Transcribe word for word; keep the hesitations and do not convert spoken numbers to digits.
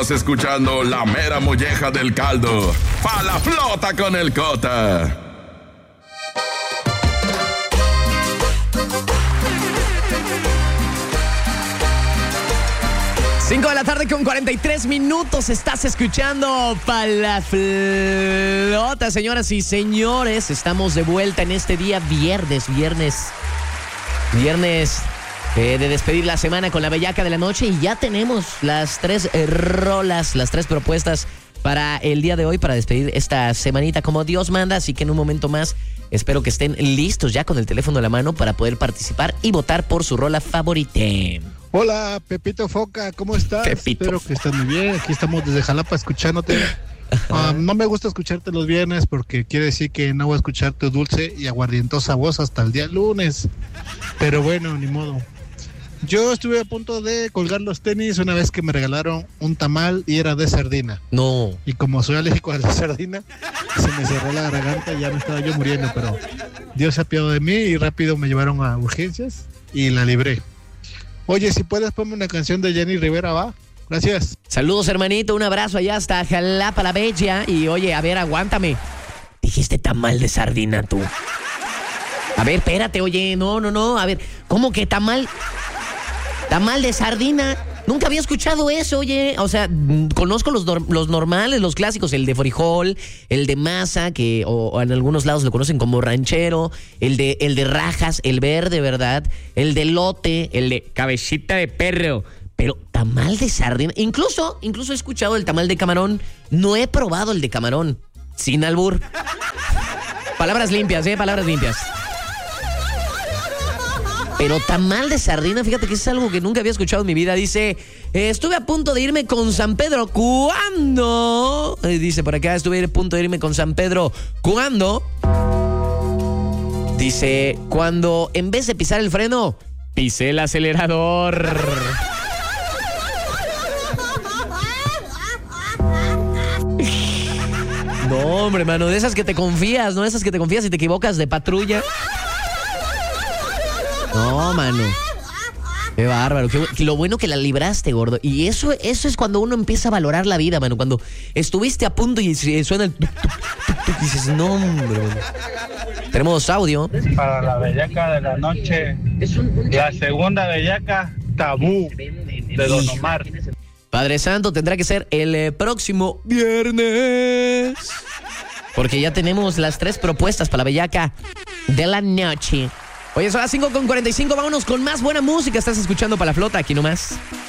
Estás escuchando la mera molleja del caldo. Pa' la flota con el Cota. cinco de la tarde con cuarenta y tres minutos. Estás escuchando Pa' la Flota, señoras y señores. Estamos de vuelta en este día viernes, viernes, viernes eh, de despedir la semana con la bellaca de la noche. Y ya tenemos las tres eh, rolas, las tres propuestas para el día de hoy, para despedir esta semanita como Dios manda. Así que en un momento más espero que estén listos ya con el teléfono en la mano para poder participar y votar por su rola favorita. Hola, Pepito Foca, ¿cómo estás? Pepito. Espero que estés muy bien. Aquí estamos desde Jalapa escuchándote. Um, no me gusta escucharte los viernes porque quiere decir que no voy a escuchar tu dulce y aguardientosa voz hasta el día lunes. Pero bueno, ni modo. Yo estuve a punto de colgar los tenis una vez que me regalaron un tamal y era de sardina. No. Y como soy alérgico a la sardina, se me cerró la garganta y ya me estaba yo muriendo. Pero Dios se apiadó de mí y rápido me llevaron a urgencias y la libré. Oye, si puedes ponme una canción de Jenny Rivera, ¿va? Gracias. Saludos, hermanito, un abrazo allá hasta Jalapa la Bella. Y oye, a ver, aguántame. Dijiste tamal de sardina tú. A ver, espérate, oye, no, no, no. A ver, ¿cómo que tamal? Tamal de sardina. Nunca había escuchado eso, oye. O sea, conozco los, los normales, los clásicos, el de frijol, el de masa, que o, o en algunos lados lo conocen como ranchero, el de, el de rajas, el verde, ¿verdad? El de lote, el de cabecita de perro. Pero tamal de sardina. Incluso, incluso he escuchado el tamal de camarón. No he probado el de camarón. Sin albur. Palabras limpias, ¿eh? Palabras limpias. Pero tamal de sardina, fíjate que es algo que nunca había escuchado en mi vida. Dice, eh, estuve a punto de irme con San Pedro. ¿Cuándo? Eh, dice por acá, estuve a punto de irme con San Pedro. ¿Cuándo? Dice, cuando en vez de pisar el freno, pisé el acelerador. No, hombre, mano, de esas que te confías, ¿no? Esas que te confías y te equivocas de patrulla. No, mano. Qué bárbaro. Qué, lo bueno que la libraste, gordo. Y eso, eso es cuando uno empieza a valorar la vida, mano. Cuando estuviste a punto y suena el... Y dices, no, hombre. Tenemos audio. Para la bellaca de la noche. La segunda bellaca, Tabú, de Don Omar. Padre Santo, tendrá que ser el eh, próximo viernes. Porque ya tenemos las tres propuestas para la bellaca de la noche. Oye, son las cinco con cuarenta y cinco, vámonos con más buena música. Estás escuchando Pa' la Flota, aquí nomás.